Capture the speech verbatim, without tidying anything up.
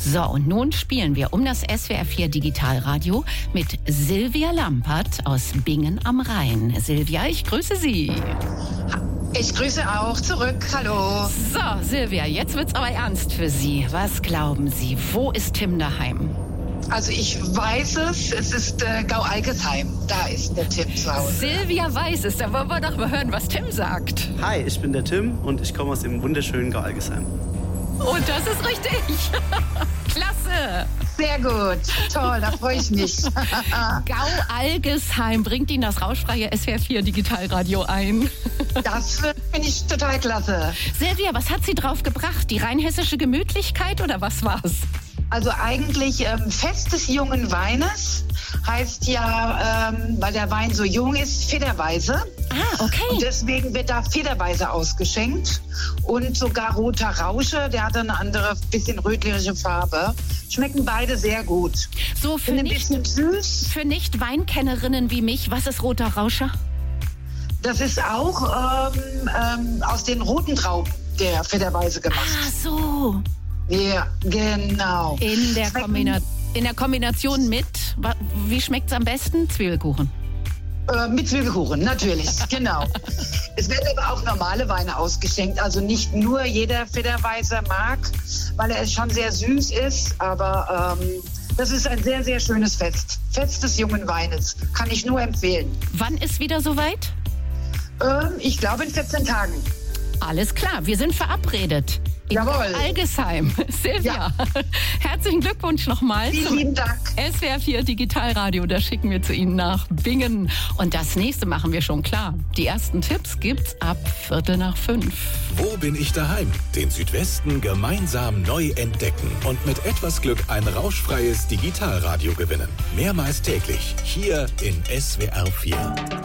So, und nun spielen wir um das S W R vier Digitalradio mit Silvia Lampert aus Bingen am Rhein. Silvia, ich grüße Sie. Ich grüße auch zurück. Hallo. So, Silvia, jetzt wird's aber ernst für Sie. Was glauben Sie, wo ist Tim daheim? Also ich weiß es, es ist äh, Gau-Algesheim. Da ist der Tim zu Hause. Silvia weiß es, da wollen wir doch mal hören, was Tim sagt. Hi, ich bin der Tim und ich komme aus dem wunderschönen Gau-Algesheim. Und das ist richtig. Klasse. Sehr gut. Toll, da freue ich mich. Gau-Algesheim bringt Ihnen das rauschfreie S W R vier Digitalradio ein. Das finde ich total klasse. Silvia, was hat Sie drauf gebracht? Die rheinhessische Gemütlichkeit oder was war's? Also eigentlich ähm, Fest des jungen Weines heißt ja, ähm, weil der Wein so jung ist, Federweise. Ah, okay. Und deswegen wird da Federweise ausgeschenkt. Und sogar roter Rausche, der hat eine andere, bisschen rötliche Farbe. Schmecken beide sehr gut. So für Sind ein nicht, bisschen süß. für Nicht-Weinkennerinnen wie mich, was ist roter Rauscher? Das ist auch ähm, ähm, aus den roten Trauben der Federweise gemacht. Ah, so. Ja, genau. In der, Schmecken, Kombina- in der Kombination mit, wa- wie schmeckt's am besten? Zwiebelkuchen. Äh, mit Zwiebelkuchen, natürlich, genau. Es werden aber auch normale Weine ausgeschenkt, also nicht nur jeder Federweiser mag, weil er schon sehr süß ist, aber ähm, das ist ein sehr, sehr schönes Fest. Fest des jungen Weines, kann ich nur empfehlen. Wann ist wieder soweit? Ähm, ich glaube in vierzehn Tagen. Alles klar, wir sind verabredet. In Jawohl. Algesheim. Silvia, herzlichen Glückwunsch nochmal Vielen zum lieben Dank. S W R vier Digitalradio. Das schicken wir zu Ihnen nach Bingen. Und das nächste machen wir schon klar. Die ersten Tipps gibt's ab Viertel nach fünf. Wo bin ich daheim? Den Südwesten gemeinsam neu entdecken und mit etwas Glück ein rauschfreies Digitalradio gewinnen. Mehrmals täglich hier in S W R vier.